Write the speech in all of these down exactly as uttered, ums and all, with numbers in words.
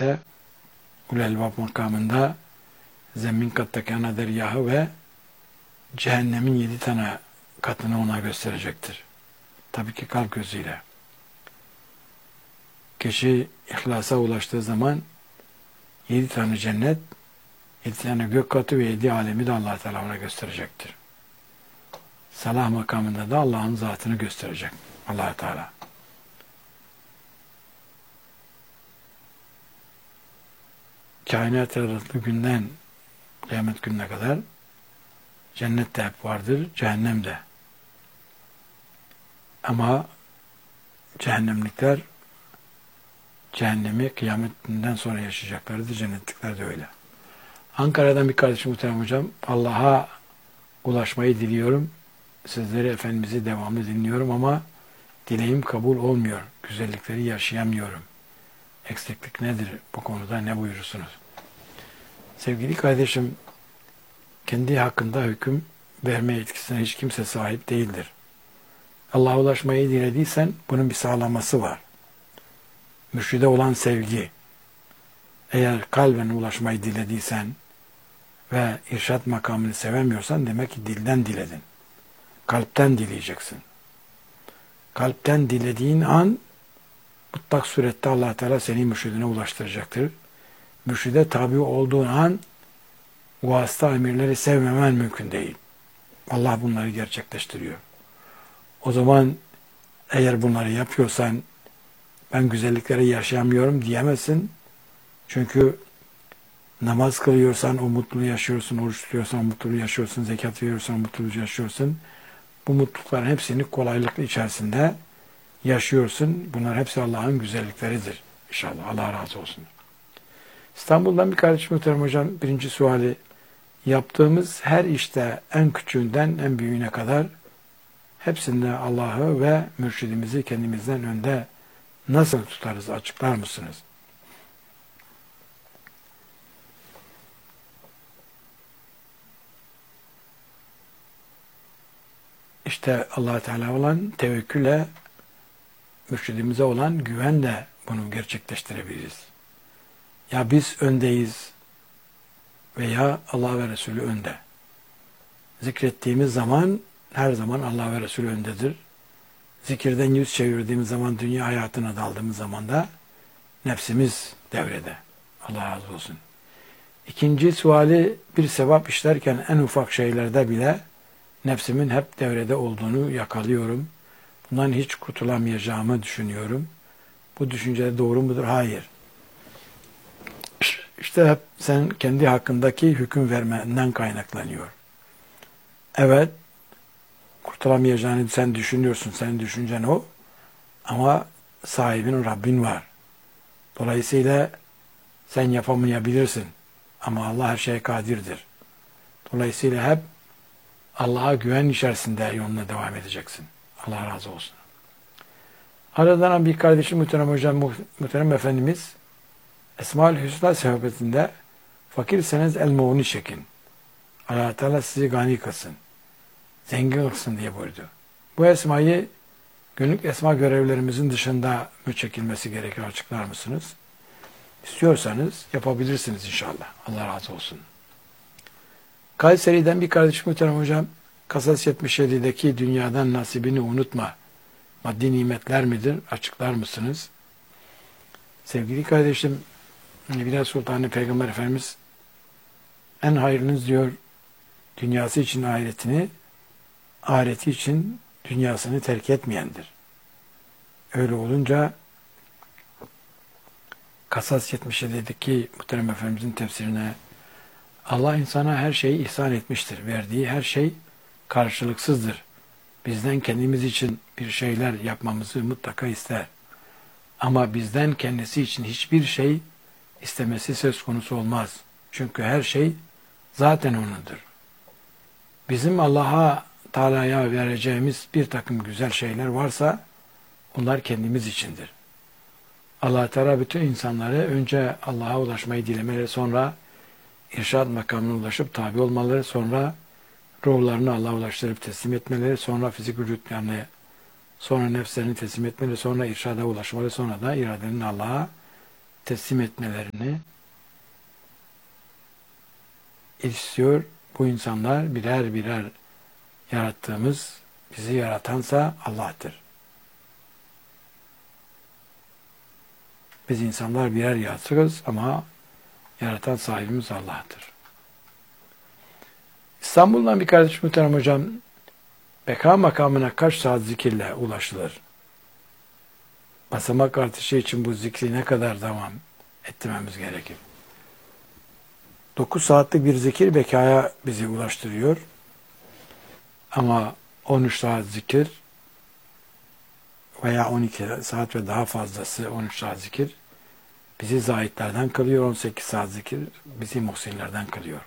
ise ulul elbab makamında zemin katta kana deryahı ve cehennemin yedi tane katını ona gösterecektir. Tabii ki kalp gözüyle. Kişi ihlasa ulaştığı zaman yedi tane cennet, yedi tane gök katı ve yedi alemi de Allah Teala ona gösterecektir. Salah makamında da Allah'ın zatını gösterecek Allah Teala. Kainat yaratıldığı günden kıyamet gününe kadar cennet de hep vardır, cehennem de. Ama cehennemlikler cehennemi kıyametinden sonra yaşayacaklardır, cennetlikler de öyle. Ankara'dan bir kardeşim muhterem hocam, Allah'a ulaşmayı diliyorum. Sizleri, Efendimiz'i devamlı dinliyorum ama dileğim kabul olmuyor. Güzellikleri yaşayamıyorum. Eksiklik nedir? Bu konuda ne buyurursunuz? Sevgili kardeşim, kendi hakkında hüküm verme yetkisine hiç kimse sahip değildir. Allah'a ulaşmayı dilediysen bunun bir sağlaması var. Mürşide olan sevgi. Eğer kalben ulaşmayı dilediysen ve irşad makamını sevemiyorsan demek ki dilden diledin. Kalpten dileyeceksin. Kalpten dilediğin an mutlak surette Allah Teala seni mürşidine ulaştıracaktır. Mürşide tabi olduğun an vasıta emirleri sevmemen mümkün değil. Allah bunları gerçekleştiriyor. O zaman eğer bunları yapıyorsan ben güzellikleri yaşayamıyorum diyemezsin. Çünkü namaz kılıyorsan o mutluluğu yaşıyorsun, oruç tutuyorsan o mutluluğu yaşıyorsun, zekat veriyorsan o mutluluğu yaşıyorsun. Bu mutlulukların hepsini kolaylıkla içerisinde yaşıyorsun. Bunlar hepsi Allah'ın güzellikleridir. İnşallah. Allah razı olsun. İstanbul'dan bir kardeşim muhterem hocam birinci suali, yaptığımız her işte en küçüğünden en büyüğüne kadar hepsinde Allah'ı ve mürşidimizi kendimizden önde nasıl tutarız? Açıklar mısınız? İşte Allah Teala olan tevekkülle mürşidimize olan güvenle bunu gerçekleştirebiliriz. Ya biz öndeyiz veya Allah ve Resulü önde. Zikrettiğimiz zaman her zaman Allah ve Resulü öndedir. Zikirden yüz çevirdiğimiz zaman, dünya hayatına daldığımız zaman da nefsimiz devrede. Allah razı olsun. İkinci suali, bir sevap işlerken en ufak şeylerde bile nefsimin hep devrede olduğunu yakalıyorum. Bundan hiç kurtulamayacağımı düşünüyorum. Bu düşünce doğru mudur? Hayır. İşte hep sen kendi hakkındaki hüküm vermenden kaynaklanıyor. Evet, kurtulamayacağını sen düşünüyorsun, senin düşüncen o. Ama sahibin Rabbin var. Dolayısıyla sen yapamayabilirsin. Ama Allah her şeye kadirdir. Dolayısıyla hep Allah'a güven içerisinde yoluna devam edeceksin. Allah razı olsun. Aradan bir kardeşim muhterem hocam, muhterem efendimiz Esma-ül Hüsna sohbetinde fakirseniz el-muğni çekin. Allah Teala sizi gani kılsın. Zengin kılsın diye buyurdu. Bu esmayı günlük esma görevlerimizin dışında mı çekilmesi gerekir, açıklar mısınız? İstiyorsanız yapabilirsiniz inşallah. Allah razı olsun. Kayseri'den bir kardeşim muhterem hocam, Kasas yetmiş yedideki dünyadan nasibini unutma. Maddi nimetler midir? Açıklar mısınız? Sevgili kardeşim, Bilal Sultanı Peygamber Efendimiz en hayırlınız diyor, dünyası için ahiretini, ahireti için dünyasını terk etmeyendir. Öyle olunca Kasas yetmiş yedideki muhterem Efendimizin tefsirine Allah insana her şeyi ihsan etmiştir. Verdiği her şey karşılıksızdır. Bizden kendimiz için bir şeyler yapmamızı mutlaka ister. Ama bizden kendisi için hiçbir şey istemesi söz konusu olmaz. Çünkü her şey zaten O'nundur. Bizim Allah'a Teala'ya vereceğimiz bir takım güzel şeyler varsa onlar kendimiz içindir. Allah Teala bütün insanları önce Allah'a ulaşmayı dilemeleri, sonra irşad makamına ulaşıp tabi olmaları, sonra ruhlarını Allah'a ulaştırıp teslim etmeleri, sonra fizik vücutlarını, sonra nefslerini teslim etmeleri, sonra irşada ulaşmaları, sonra da iradenin Allah'a teslim etmelerini istiyor. Bu insanlar birer birer yarattığımız, bizi yaratansa Allah'tır. Biz insanlar birer yaratırız ama yaratan sahibimiz Allah'tır. İstanbul'dan bir kardeşim muhterem hocam, beka makamına kaç saat zikirle ulaşılır? Basamak artışı için bu zikri ne kadar devam ettirmemiz gerekir? dokuz saatlik bir zikir bekaya bizi ulaştırıyor. Ama on üç saat zikir veya on iki saat ve daha fazlası on üç saat zikir bizi zahitlerden kılıyor. on sekiz saat zikir bizi muhsinlerden kılıyor.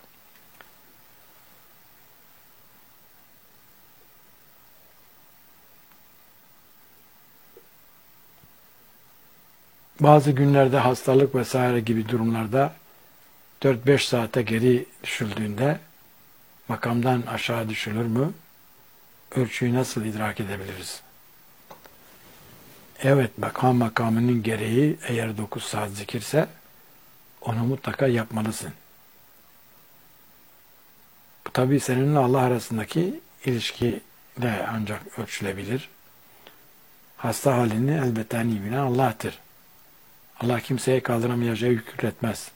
Bazı günlerde hastalık vesaire gibi durumlarda dört beş saate geri düşüldüğünde makamdan aşağı düşülür mü? Ölçüyü nasıl idrak edebiliriz? Evet, makam makamının gereği eğer dokuz saat zikirse onu mutlaka yapmalısın. Bu tabii seninle Allah arasındaki ilişkiyle ancak ölçülebilir. Hasta halini elbette en iyi bilen Allah'tır. Allah kimseye kaldıramayacağı yük yükletmez.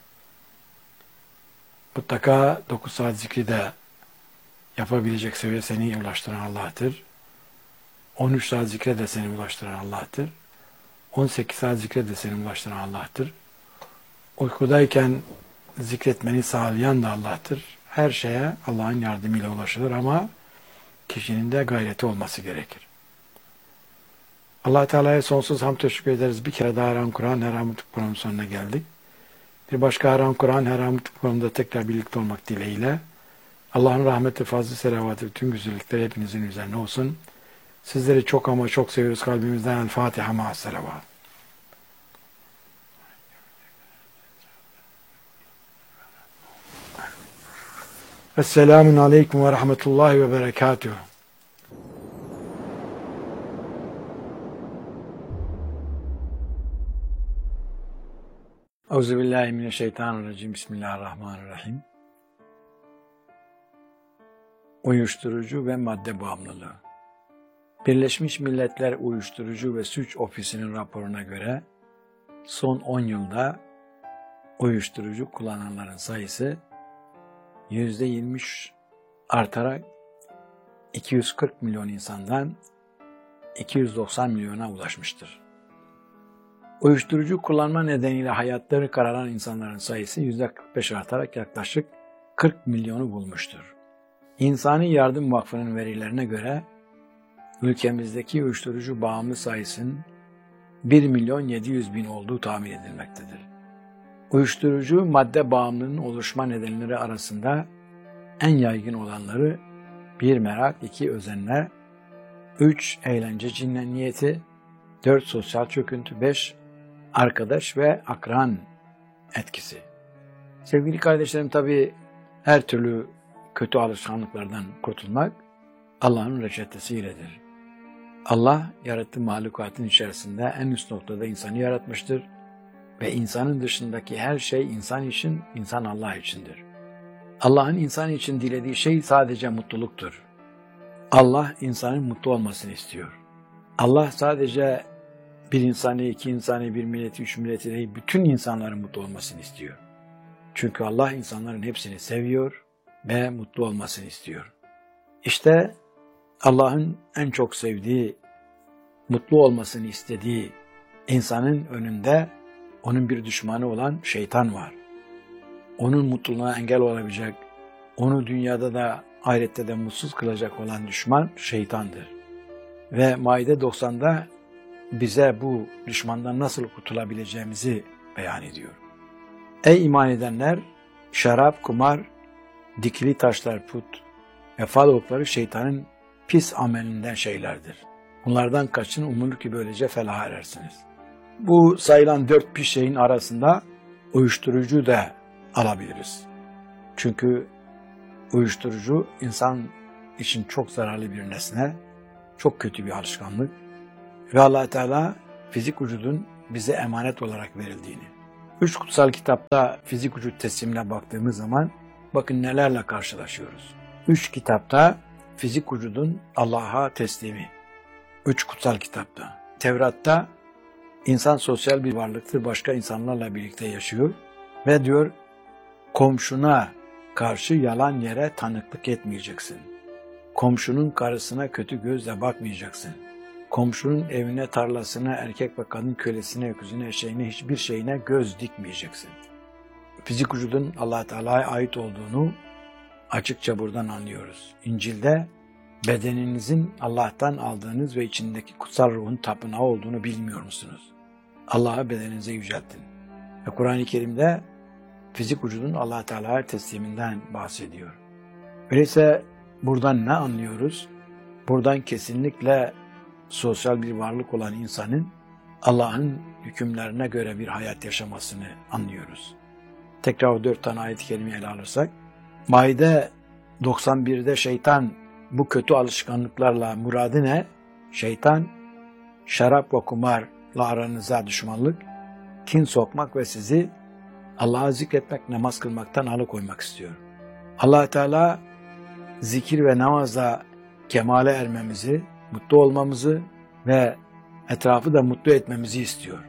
Mutlaka dokuz saat zikri de yapabilecek seviye seni ulaştıran Allah'tır. on üç saat zikre de seni ulaştıran Allah'tır. on sekiz saat zikre de seni ulaştıran Allah'tır. Uykudayken zikretmeni sağlayan da Allah'tır. Her şeye Allah'ın yardımıyla ulaşılır ama kişinin de gayreti olması gerekir. Allah Teala'ya sonsuz hamd teşekkür ederiz. Bir kere daha Haram Kur'an, Her Hamd Kur'an'ın sonuna geldik. Bir başka Haram Kur'an, Her Hamd Kur'an'da tekrar birlikte olmak dileğiyle Allah'ın rahmeti, fazlı selavatı, tüm güzellikleri hepinizin üzerine olsun. Sizleri çok ama çok seviyoruz kalbimizden. El Fatiha ma'as selavat. Esselamun aleyküm ve rahmetullahi ve berekatuhu. Euzubillahimineşşeytanirracim. Bismillahirrahmanirrahim. Uyuşturucu ve madde bağımlılığı. Birleşmiş Milletler Uyuşturucu ve Suç Ofisi'nin raporuna göre son on yılda uyuşturucu kullananların sayısı yüzde yirmi üç artarak iki yüz kırk milyon insandan iki yüz doksan milyona ulaşmıştır. Uyuşturucu kullanma nedeniyle hayatları kararan insanların sayısı yüzde kırk beş artarak yaklaşık kırk milyonu bulmuştur. İnsani Yardım Vakfı'nın verilerine göre ülkemizdeki uyuşturucu bağımlı sayısının bir milyon yedi yüz bin olduğu tahmin edilmektedir. Uyuşturucu madde bağımlılığının oluşma nedenleri arasında en yaygın olanları bir merak, iki özenle, üç eğlence cinniyeti, dört sosyal çöküntü, beş arkadaş ve akran etkisi. Sevgili kardeşlerim, tabii her türlü kötü alışkanlıklardan kurtulmak Allah'ın reçetesiyledir. Allah yarattığı mahlukatın içerisinde en üst noktada insanı yaratmıştır ve insanın dışındaki her şey insan için, insan Allah içindir. Allah'ın insan için dilediği şey sadece mutluluktur. Allah insanın mutlu olmasını istiyor. Allah sadece bir insanı, iki insanı, bir milleti, üç milleti değil, bütün insanların mutlu olmasını istiyor. Çünkü Allah insanların hepsini seviyor ve mutlu olmasını istiyor. İşte Allah'ın en çok sevdiği, mutlu olmasını istediği insanın önünde onun bir düşmanı olan şeytan var. Onun mutluluğuna engel olabilecek, onu dünyada da ahirette de mutsuz kılacak olan düşman şeytandır. Ve Maide doksan'da bize bu düşmandan nasıl kurtulabileceğimizi beyan ediyor. Ey iman edenler! Şarap, kumar, dikili taşlar, put ve fal okları şeytanın pis amelinden şeylerdir. Bunlardan kaçın, umulur ki böylece felaha erersiniz. Bu sayılan dört pis şeyin arasında uyuşturucu da alabiliriz. Çünkü uyuşturucu insan için çok zararlı bir nesne, çok kötü bir alışkanlık ve Allah Teala fizik vücudun bize emanet olarak verildiğini, Üç kutsal kitapta fizik vücut teslimine baktığımız zaman bakın nelerle karşılaşıyoruz. Üç kitapta fizik vücudun Allah'a teslimi. Üç kutsal kitapta. Tevrat'ta insan sosyal bir varlıktır, başka insanlarla birlikte yaşıyor ve diyor komşuna karşı yalan yere tanıklık etmeyeceksin. Komşunun karısına kötü gözle bakmayacaksın. Komşunun evine, tarlasına, erkek ve kadın kölesine, öküzüne, eşeğine, hiçbir şeyine göz dikmeyeceksin. Fizik vücudun Allah Teala'ya ait olduğunu açıkça buradan anlıyoruz. İncil'de bedeninizin Allah'tan aldığınız ve içindeki kutsal ruhun tapınağı olduğunu bilmiyor musunuz? Allah'a bedeninize yüceltin. Ve Kur'an-ı Kerim'de fizik vücudun Allah Teala'ya tesliminden bahsediyor. Öyleyse buradan ne anlıyoruz? Buradan kesinlikle sosyal bir varlık olan insanın Allah'ın hükümlerine göre bir hayat yaşamasını anlıyoruz. Tekrar o dört tane ayet-i kerimeyi ele alırsak, Maide doksan birde şeytan bu kötü alışkanlıklarla muradı ne? Şeytan, şarap ve kumarla aranıza düşmanlık, kin sokmak ve sizi Allah'a zikretmek, namaz kılmaktan alıkoymak istiyor. Allah Teala zikir ve namazla kemale ermemizi, mutlu olmamızı ve etrafı da mutlu etmemizi istiyor.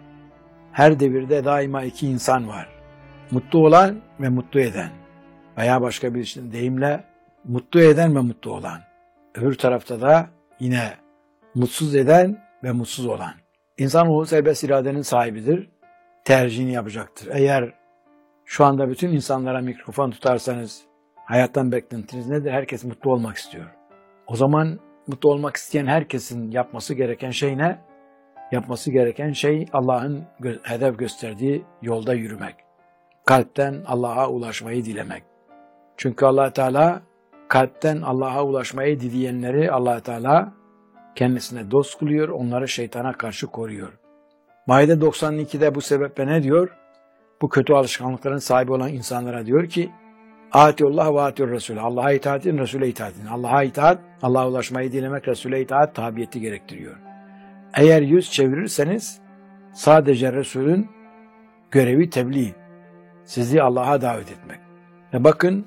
Her devirde daima iki insan var. Mutlu olan ve mutlu eden. Veya başka bir deyimle mutlu eden ve mutlu olan. Öbür tarafta da yine mutsuz eden ve mutsuz olan. İnsanoğlu serbest iradenin sahibidir. Tercihini yapacaktır. Eğer şu anda bütün insanlara mikrofon tutarsanız hayattan beklentiniz nedir? Herkes mutlu olmak istiyor. O zaman mutlu olmak isteyen herkesin yapması gereken şey ne? Yapması gereken şey Allah'ın gö- hedef gösterdiği yolda yürümek. Kalpten Allah'a ulaşmayı dilemek. Çünkü Allah Teala kalpten Allah'a ulaşmayı dileyenleri Allah Teala kendisine dost kılıyor, onları şeytana karşı koruyor. Maide doksan ikide bu sebeple ne diyor? Bu kötü alışkanlıkların sahibi olan insanlara diyor ki Atiullah ve atiur Resulü. Allah'a itaat edin, Resul'e itaat edin. Allah'a itaat, Allah'a ulaşmayı dilemek, Resul'e itaat, tabiyeti gerektiriyor. Eğer yüz çevirirseniz sadece Resul'ün görevi tebliğ, sizi Allah'a davet etmek. Ve bakın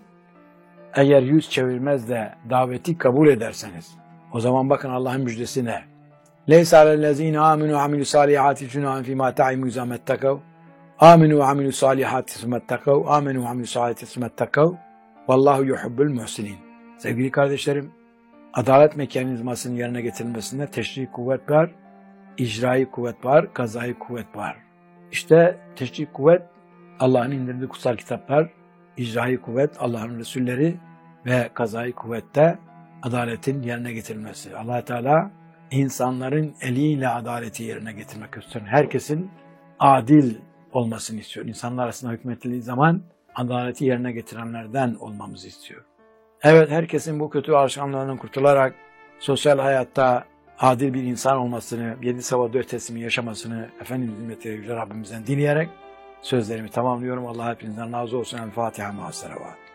eğer yüz çevirmez de daveti kabul ederseniz o zaman bakın Allah'ın müjdesi ne? Leysa alellezine aminu amilü salihati cunahun fîmâ ta'imu izâmettekav. Aminu ve amilü salihati sümettekav. Aminu ve amilü salihati sümettekav. Vallahu yuhubbul muhsinin. Sevgili kardeşlerim, adalet mekanizmasının yerine getirilmesinde teşri kuvvet var, icrai kuvvet var, kazai kuvvet var. İşte teşri kuvvet Allah'ın indirdiği kutsal kitaplar, icrai kuvvet Allah'ın Resulleri ve kazai kuvvette adaletin yerine getirilmesi. Allah Teala insanların eliyle adaleti yerine getirmek istiyor. Herkesin adil olmasını istiyor. İnsanlar arasında hükmettiği zaman adaleti yerine getirenlerden olmamızı istiyor. Evet, herkesin bu kötü alışkanlıklarından kurtularak sosyal hayatta adil bir insan olmasını, yedi sabah dört teslimi yaşamasını Efendimiz hizmetleri Yüce Rabbimizden dileyerek sözlerimi tamamlıyorum. Allah hepinizden razı olsun. El Fatiha ma'as-salavat.